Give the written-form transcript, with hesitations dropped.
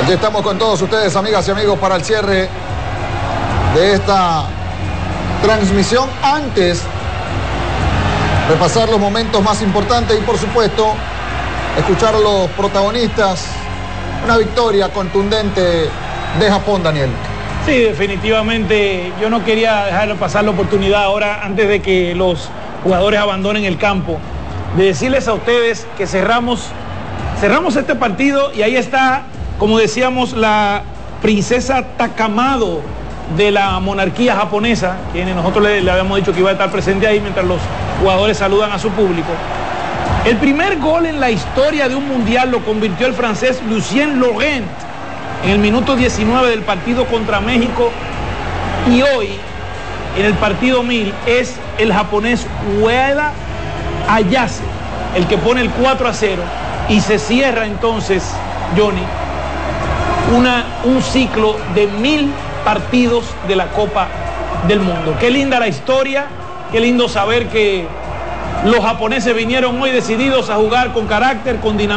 Aquí estamos con todos ustedes, amigas y amigos, para el cierre de esta transmisión. Antes, repasar los momentos más importantes y, por supuesto, escuchar a los protagonistas. Una victoria contundente de Japón, Daniel. Sí, definitivamente. Yo no quería dejar pasar la oportunidad ahora, antes de que los jugadores abandonen el campo, de decirles a ustedes que cerramos este partido y ahí está, como decíamos, la princesa Takamado de la monarquía japonesa, quien nosotros le habíamos dicho que iba a estar presente ahí mientras los jugadores saludan a su público. El primer gol en la historia de un mundial lo convirtió el francés Lucien Laurent en el minuto 19 del partido contra México, y hoy en el partido 1000 es el japonés Ueda Ayase el que pone el 4-0 y se cierra entonces, Johnny, un ciclo de 1000 partidos de la Copa del Mundo. Qué linda la historia, qué lindo saber que los japoneses vinieron hoy decididos a jugar con carácter, con dinamismo.